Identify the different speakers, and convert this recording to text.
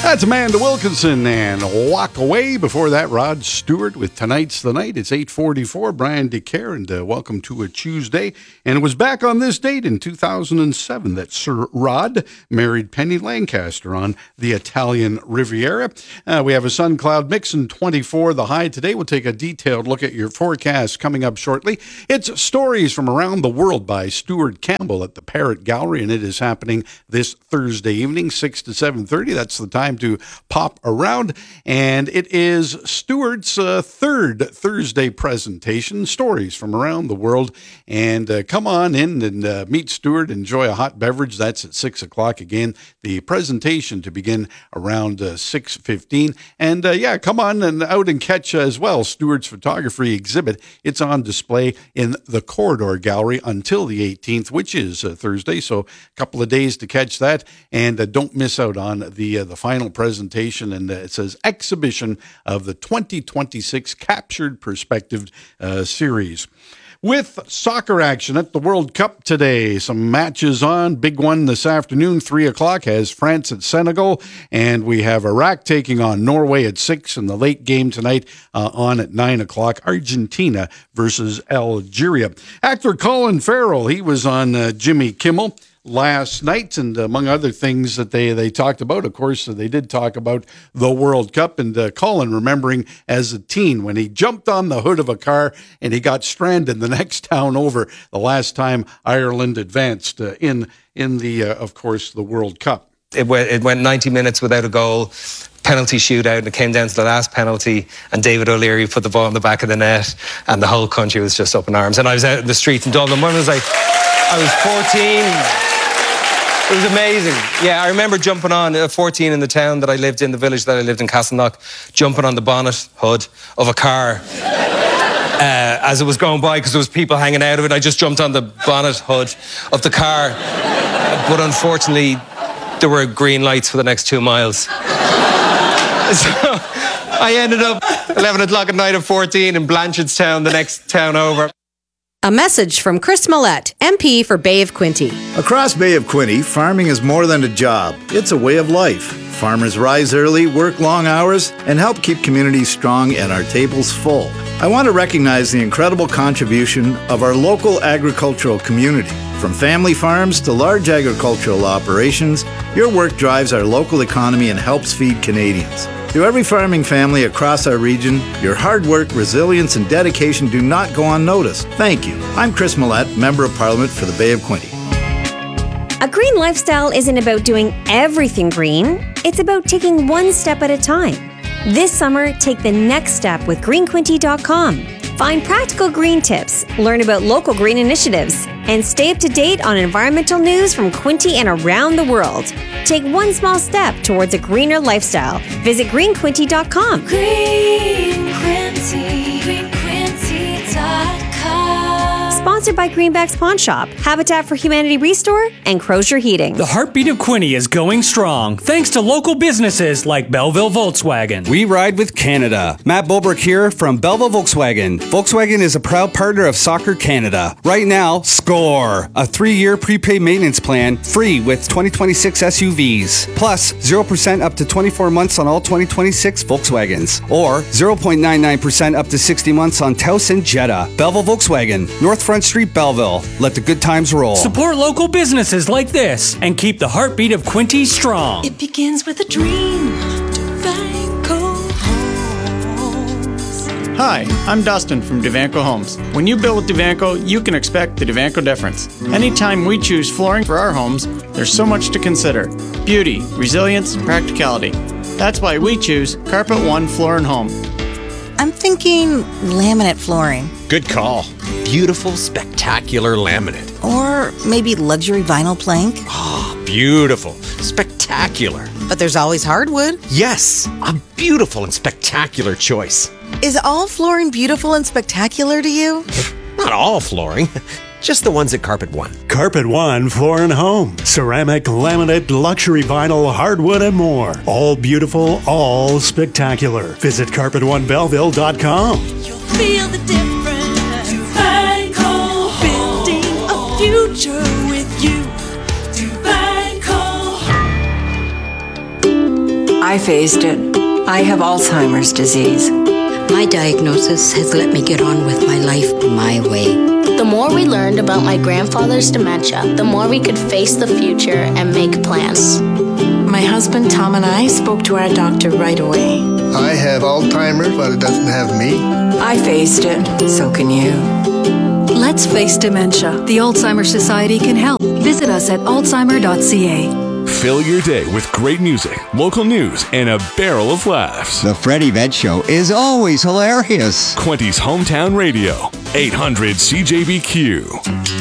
Speaker 1: That's Amanda Wilkinson and Walk Away. Before that, Rod Stewart with Tonight's the Night. It's 8:44. Brian DeCare, and welcome to a Tuesday. And it was back on this date in 2007 that Sir Rod married Penny Lancaster on the Italian Riviera. We have a sun cloud mix in 24, the high today. We'll take a detailed look at your forecast coming up shortly. It's Stories from Around the World by Stuart Campbell at the Parrot Gallery, and it is happening this Thursday evening, 6 to 7:30. That's the time to pop around, and it is Stuart's third Thursday presentation, Stories from Around the World. And come on in and meet Stuart, enjoy a hot beverage. That's at 6 o'clock. Again, the presentation to begin around 6:15. And come on and out and catch as well Stuart's photography exhibit. It's on display in the Corridor Gallery until the 18th, which is Thursday. So a couple of days to catch that, and don't miss out on the final presentation. And it says Exhibition of the 2026 Captured Perspective series. With soccer action at the World Cup today, some matches on. Big one this afternoon, 3 o'clock, has France at Senegal, and we have Iraq taking on Norway at 6, and the late game tonight on at 9 o'clock, Argentina versus Algeria. Actor Colin Farrell, he was on Jimmy Kimmel last night, and among other things that they talked about, of course, they did talk about the World Cup, and Colin remembering as a teen when he jumped on the hood of a car and he got stranded the next town over the last time Ireland advanced in the, of course, the World Cup.
Speaker 2: It went 90 minutes without a goal, penalty shootout, and it came down to the last penalty, and David O'Leary put the ball in the back of the net, and the whole country was just up in arms. And I was out in the streets in Dublin. When I was 14. It was amazing. Yeah, I remember jumping on at 14 in the town that I lived in, the village that I lived in, Castleknock, jumping on the bonnet hood of a car as it was going by, because there was people hanging out of it. I just jumped on the bonnet hood of the car. But unfortunately, there were green lights for the next 2 miles. So I ended up 11 o'clock at night at 14 in Blanchardstown, the next town over.
Speaker 3: A message from Chris Millette, MP for Bay of Quinte.
Speaker 4: Across Bay of Quinte, farming is more than a job. It's a way of life. Farmers rise early, work long hours, and help keep communities strong and our tables full. I want to recognize the incredible contribution of our local agricultural community. From family farms to large agricultural operations, your work drives our local economy and helps feed Canadians. To every farming family across our region, your hard work, resilience, and dedication do not go unnoticed. Thank you. I'm Chris Millette, Member of Parliament for the Bay of Quinte.
Speaker 5: A green lifestyle isn't about doing everything green. It's about taking one step at a time. This summer, take the next step with greenquinte.com. Find practical green tips, learn about local green initiatives, and stay up to date on environmental news from Quinte and around the world. Take one small step towards a greener lifestyle. Visit greenquinte.com.
Speaker 6: Green Quinte, greenquinte.com.
Speaker 5: Sponsored by Greenback's Pawn Shop, Habitat for Humanity Restore, and Crozier Heating.
Speaker 7: The heartbeat of Quinte is going strong, thanks to local businesses like Belleville Volkswagen.
Speaker 8: We ride with Canada. Matt Bulbrook here from Belleville Volkswagen. Volkswagen is a proud partner of Soccer Canada. Right now, score! A 3-year prepaid maintenance plan, free with 2026 SUVs. Plus, 0% up to 24 months on all 2026 Volkswagens. Or 0.99% up to 60 months on Taos and Jetta. Belleville Volkswagen, North Front Street, Belleville. Let the good times roll.
Speaker 7: Support local businesses like this and keep the heartbeat of Quinte strong.
Speaker 6: It begins with a dream. Devanco Homes.
Speaker 9: Hi, I'm Dustin from Devanco Homes. When you build with Devanco, you can expect the Devanco difference. Anytime we choose flooring for our homes, there's so much to consider. Beauty, resilience, practicality. That's why we choose Carpet One Floor & Home.
Speaker 10: I'm thinking laminate flooring.
Speaker 11: Good call. Beautiful, spectacular laminate.
Speaker 10: Or maybe luxury vinyl plank.
Speaker 11: Ah, beautiful, spectacular.
Speaker 10: But there's always hardwood.
Speaker 11: Yes, a beautiful and spectacular choice.
Speaker 10: Is all flooring beautiful and spectacular to you?
Speaker 11: Not all flooring. Just the ones at Carpet One.
Speaker 12: Carpet One Floor & Home. Ceramic, laminate, luxury vinyl, hardwood, and more. All beautiful, all spectacular. Visit carpet1belleville.com.
Speaker 6: You'll feel the difference. Devanco, building a future with you. Devanco.
Speaker 13: I faced it. I have Alzheimer's disease.
Speaker 14: My diagnosis has let me get on with my life my way.
Speaker 15: The more we learned about my grandfather's dementia, the more we could face the future and make plans.
Speaker 13: My husband Tom and I spoke to our doctor right away.
Speaker 16: I have Alzheimer's, but it doesn't have me.
Speaker 13: I faced it. So can you.
Speaker 17: Let's face dementia. The Alzheimer's Society can help. Visit us at alzheimer.ca.
Speaker 18: Fill your day with great music, local news, and a barrel of laughs.
Speaker 19: The Freddie Vett Show is always hilarious.
Speaker 18: Quinty's Hometown Radio, 800 CJBQ.